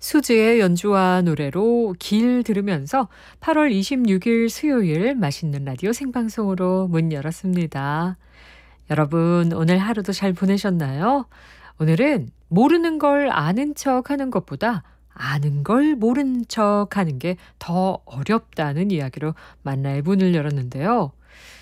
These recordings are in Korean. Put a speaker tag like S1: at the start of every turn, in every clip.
S1: 수지의 연주와 노래로 길 들으면서 8월 26일 수요일 맛있는 라디오 생방송으로 문 열었습니다. 여러분, 오늘 하루도 잘 보내셨나요? 오늘은 모르는 걸 아는 척 하는 것보다 아는 걸 모른 척 하는 게 더 어렵다는 이야기로 만나의 문을 열었는데요.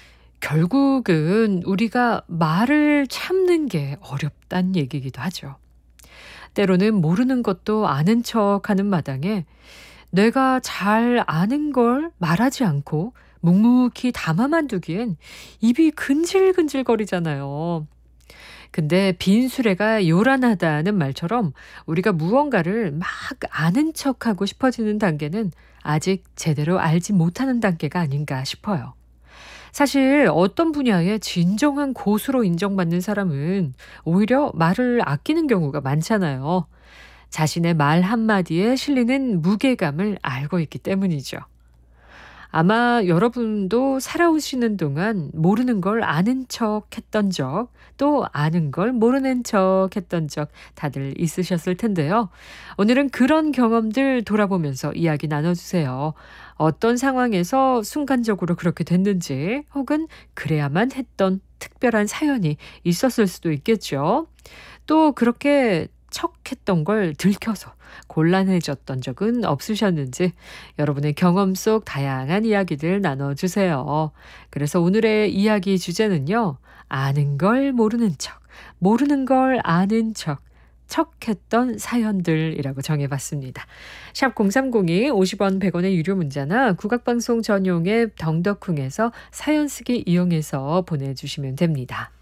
S1: 결국은 우리가 말을 참는 게 어렵다는 얘기이기도 하죠. 때로는 모르는 것도 아는 척하는 마당에 내가 잘 아는 걸 말하지 않고 묵묵히 담아만 두기엔 입이 근질근질거리잖아요. 근데 빈 수레가 요란하다는 말처럼 우리가 무언가를 막 아는 척하고 싶어지는 단계는 아직 제대로 알지 못하는 단계가 아닌가 싶어요. 사실 어떤 분야에 진정한 고수로 인정받는 사람은 오히려 말을 아끼는 경우가 많잖아요. 자신의 말 한마디에 실리는 무게감을 알고 있기 때문이죠. 아마 여러분도 살아오시는 동안 모르는 걸 아는 척 했던 적, 또 아는 걸 모르는 척 했던 적 다들 있으셨을 텐데요. 오늘은 그런 경험들 돌아보면서 이야기 나눠주세요. 어떤 상황에서 순간적으로 그렇게 됐는지, 혹은 그래야만 했던 특별한 사연이 있었을 수도 있겠죠. 또 그렇게 척했던 걸 들켜서 곤란해졌던 적은 없으셨는지 여러분의 경험 속 다양한 이야기들 나눠주세요. 그래서 오늘의 이야기 주제는요. 아는 걸 모르는 척, 모르는 걸 아는 척, 척했던 사연들이라고 정해봤습니다. 샵 0302 50원 100원의 유료 문자나 국악방송 전용 앱 덩덕쿵에서 사연 쓰기 이용해서 보내주시면 됩니다.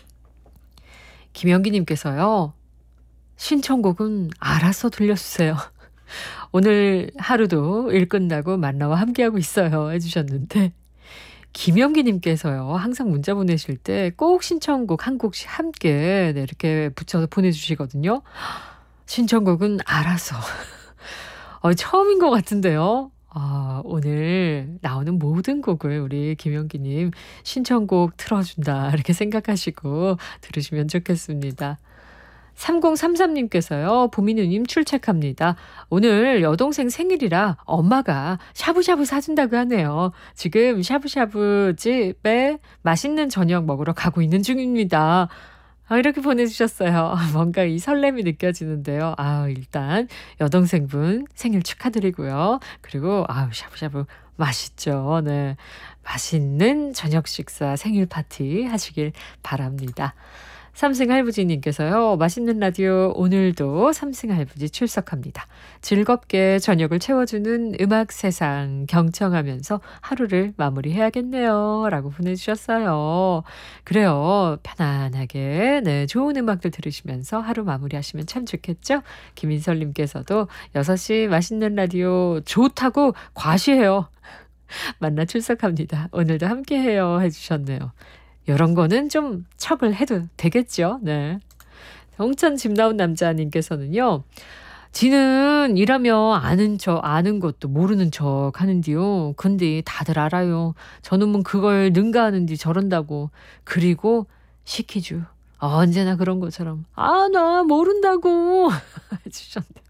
S1: 김영기님께서요. 신청곡은 알아서 들려주세요. 오늘 하루도 일 끝나고 만나와 함께하고 있어요 해주셨는데 김영기님께서요. 항상 문자 보내실 때 꼭 신청곡 한 곡씩 함께 이렇게 붙여서 보내주시거든요. 신청곡은 알아서. 처음인 것 같은데요. 오늘 나오는 모든 곡을 우리 김영기님 신청곡 틀어준다 이렇게 생각하시고 들으시면 좋겠습니다. 3033님께서요. 보미누님 출첵합니다. 오늘 여동생 생일이라 엄마가 샤브샤브 사준다고 하네요. 지금 샤브샤브 집에 맛있는 저녁 먹으러 가고 있는 중입니다. 이렇게 보내주셨어요. 뭔가 이 설렘이 느껴지는데요. 일단 여동생분 생일 축하드리고요. 그리고 샤브샤브 맛있죠. 네, 맛있는 저녁 식사 생일 파티 하시길 바랍니다. 삼승할부지님께서요. 맛있는 라디오 오늘도 삼승할부지 출석합니다. 즐겁게 저녁을 채워주는 음악 세상 경청하면서 하루를 마무리해야겠네요. 라고 보내주셨어요. 그래요. 편안하게 좋은 음악들 들으시면서 하루 마무리하시면 참 좋겠죠? 김인설님께서도 6시 맛있는 라디오 좋다고 과시해요. 만나 출석합니다. 오늘도 함께해요 해주셨네요. 이런 거는 좀 척을 해도 되겠죠. 네. 홍천 집 나온 남자님께서는요. 지는 일하며 아는 것도 모르는 척 하는디요. 근데 다들 알아요. 저놈은 그걸 능가하는디 저런다고. 그리고 시키죠. 언제나 그런 것처럼. 나 모른다고 해주셨네요.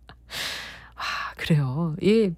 S1: 그래요.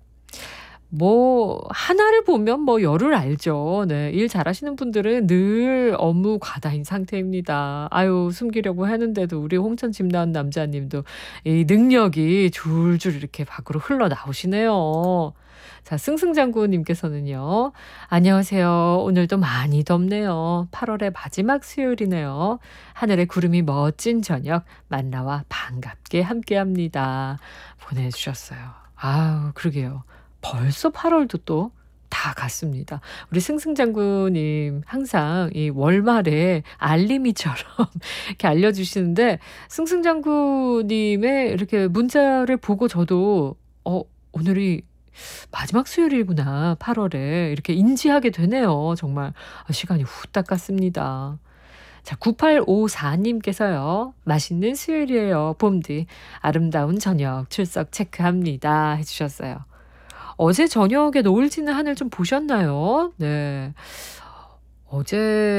S1: 하나를 보면 열을 알죠. 네. 일 잘하시는 분들은 늘 업무 과다인 상태입니다. 숨기려고 하는데도 우리 홍천 집 나온 남자님도 이 능력이 줄줄 이렇게 밖으로 흘러나오시네요. 자, 승승장구님께서는요. 안녕하세요. 오늘도 많이 덥네요. 8월의 마지막 수요일이네요. 하늘의 구름이 멋진 저녁 만나와 반갑게 함께합니다. 보내주셨어요. 그러게요. 벌써 8월도 또 다 갔습니다. 우리 승승장구님 항상 이 월말에 알림이처럼 이렇게 알려주시는데 승승장구님의 이렇게 문자를 보고 저도 오늘이 마지막 수요일이구나 8월에 이렇게 인지하게 되네요. 정말 시간이 후딱 갔습니다. 자, 9854님께서요. 맛있는 수요일이에요. 봄디 아름다운 저녁 출석 체크합니다 해주셨어요. 어제 저녁에 노을 지는 하늘 좀 보셨나요? 네. 어제